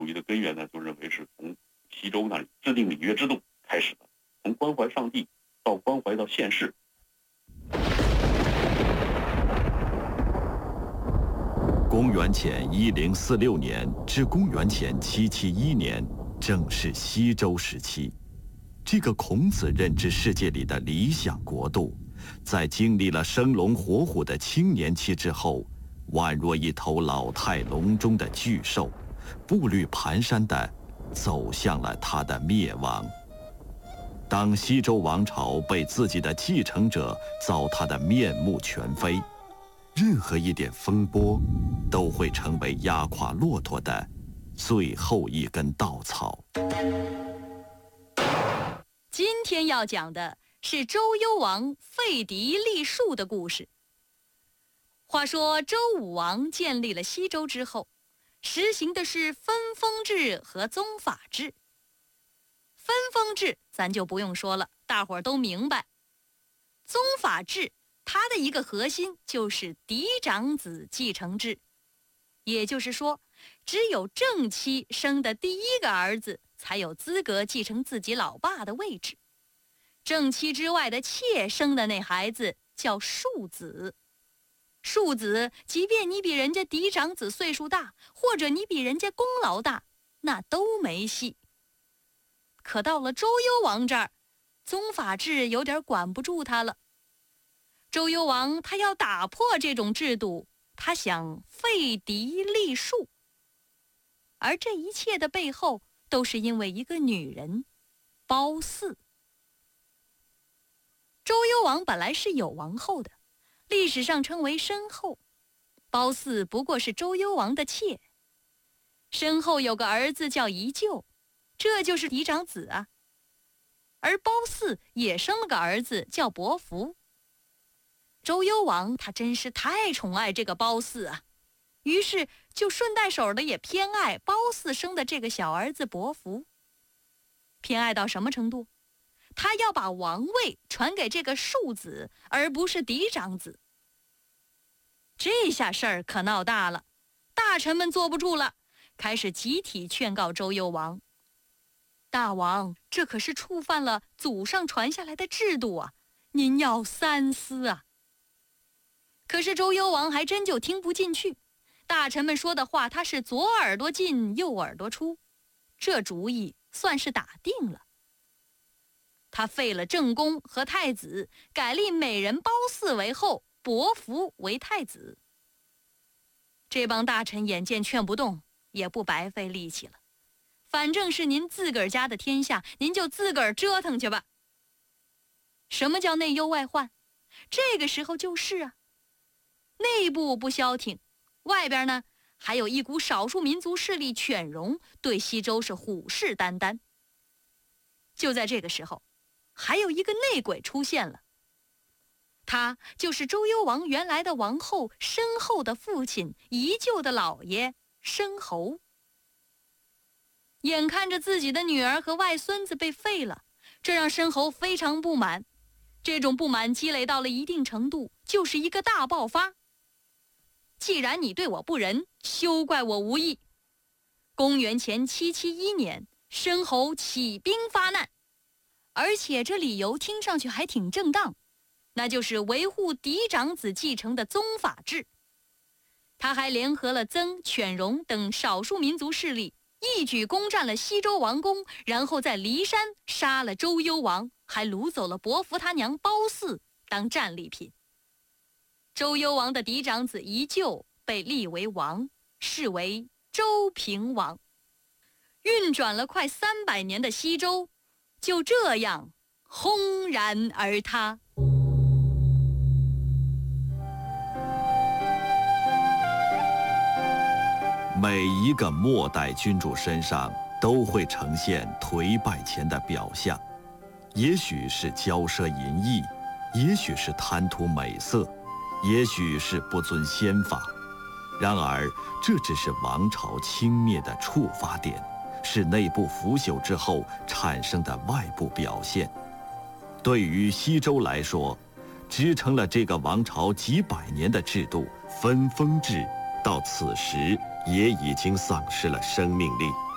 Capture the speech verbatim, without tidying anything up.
主义的根源呢，就认为是从西周那里制定礼乐制度开始的，从关怀上帝到关怀到现世。 公元前一零四六年至公元前七七一年，正是西周时期。这个孔子认知世界里的理想国度，在经历了生龙活虎的青年期之后，宛若一头老态龙钟的巨兽，步履蹒跚地走向了它的灭亡。当西周王朝被自己的继承者糟蹋得面目全非，任何一点风波都会成为压垮骆驼的最后一根稻草。 今天要讲的是周幽王废嫡立庶的故事。话说周武王建立了西周之后，实行的是分封制和宗法制。分封制咱就不用说了，大伙儿都明白。宗法制它的一个核心就是嫡长子继承制，也就是说，只有正妻生的第一个儿子才有资格继承自己老爸的位置，正妻之外的妾生的那孩子叫庶子。庶子即便你比人家嫡长子岁数大，或者你比人家功劳大，那都没戏。可到了周幽王这儿，宗法制有点管不住他了。周幽王他要打破这种制度，他想废嫡立庶。而这一切的背后，都是因为一个女人，褒姒。周幽王本来是有王后的，历史上称为申后，褒姒不过是周幽王的妾。申后有个儿子叫宜臼，这就是嫡长子啊。而褒姒也生了个儿子叫伯服。周幽王他真是太宠爱这个褒姒啊，于是就顺带手的也偏爱褒姒生的这个小儿子伯服。偏爱到什么程度？他要把王位传给这个庶子，而不是嫡长子。这下事儿可闹大了，大臣们坐不住了，开始集体劝告周幽王。大王，这可是触犯了祖上传下来的制度啊，您要三思啊。可是周幽王还真就听不进去，大臣们说的话他是左耳朵进右耳朵出，这主意算是打定了。他废了正宫和太子，改立美人褒姒为后，伯服为太子。这帮大臣眼见劝不动，也不白费力气了，反正是您自个儿家的天下，您就自个儿折腾去吧。什么叫内忧外患？这个时候就是啊，内部不消停，外边呢还有一股少数民族势力犬戎对西周是虎视眈眈。就在这个时候，还有一个内鬼出现了，他就是周幽王原来的王后申后的父亲宜臼的老爷申侯。眼看着自己的女儿和外孙子被废了，这让申侯非常不满。这种不满积累到了一定程度，就是一个大爆发。既然你对我不仁，休怪我无义。公元前七七一年，申侯起兵发难，而且这理由听上去还挺正当，那就是维护嫡长子继承的宗法制。他还联合了曾、犬戎等少数民族势力，一举攻占了西周王宫，然后在骊山杀了周幽王，还掳走了伯服他娘褒姒当战利品。周幽王的嫡长子宜臼被立为王，是为周平王。运转了快三百年的西周，就这样轰然而塌。 每一个末代君主身上都会呈现颓败前的表象，也许是骄奢淫逸，也许是贪图美色，也许是不遵先法。然而这只是王朝倾灭的触发点，是内部腐朽之后产生的外部表现。对于西周来说，支撑了这个王朝几百年的制度分封制，到此时也已经丧失了生命力。